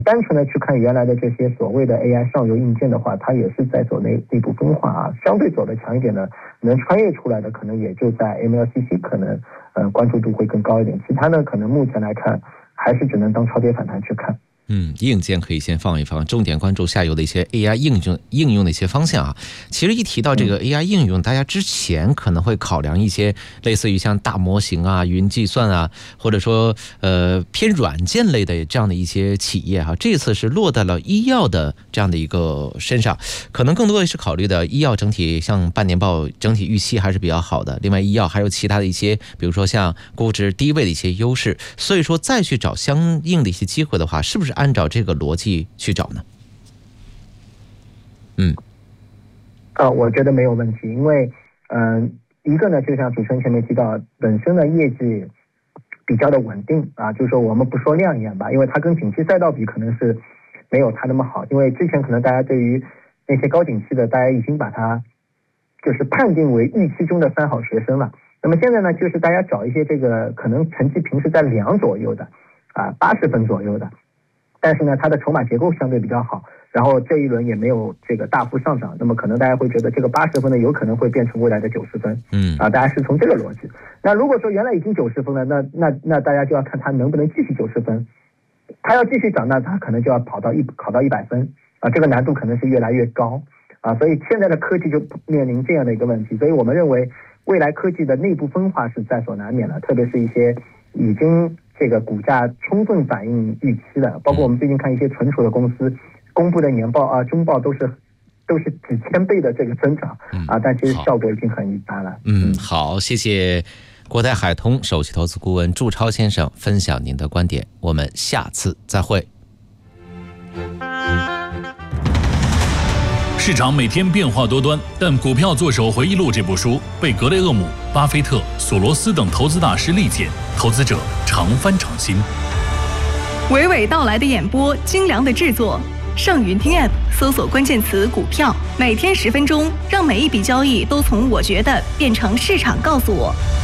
单纯的去看原来的这些所谓的 AI 上游硬件的话，它也是在走内部分化啊，相对走得强一点的，能穿越出来的可能也就在 MLCC 可能关注度会更高一点，其他呢可能目前来看还是只能当超跌反弹去看。 硬件可以先放一放，重点关注下游的一些 AI 应用的一些方向啊。其实一提到这个 AI 应用，大家之前可能会考量一些类似于像大模型啊、云计算啊，或者说偏软件类的这样的一些企业哈。这次是落在了医药的这样的一个身上，可能更多的是考虑的医药整体，像半年报整体预期还是比较好的。另外，医药还有其他的一些，比如说像估值低位的一些优势，所以说再去找相应的一些机会的话，是不是按照这个逻辑去找呢？ 我觉得没有问题，因为一个呢，就像主持人前面提到，本身的业绩比较的稳定啊，就是说我们不说亮眼吧，因为它跟景气赛道比可能是没有它那么好，因为之前可能大家对于那些高景气的，大家已经把它就是判定为预期中的三好学生了。那么现在呢，就是大家找一些这个可能成绩平时在2左右的80分左右的，但是呢，它的筹码结构相对比较好，然后这一轮也没有这个大幅上涨，那么可能大家会觉得这个80分呢，有可能会变成未来的90分，大家是从这个逻辑。那如果说原来已经90分了，那大家就要看它能不能继续90分，它要继续涨，那它可能就要考到100分这个难度可能是越来越高所以现在的科技就面临这样的一个问题，所以我们认为未来科技的内部分化是在所难免的，特别是一些已经这个股价充分反映预期的，包括我们最近看一些存储的公司公布的年报中报都是几千倍的这个增长但其实效果已经很一般了。 好，谢谢国泰海通首席投资顾问祝超先生分享您的观点，我们下次再会。 市场每天变化多端，但《股票作手回忆录》这部书被格雷厄姆、巴菲特、索罗斯等投资大师力荐，投资者常翻常新。 娓娓道来的演播，精良的制作。上云听 App 搜索关键词股票，每天10分钟，让每一笔交易都从我觉得变成市场告诉我。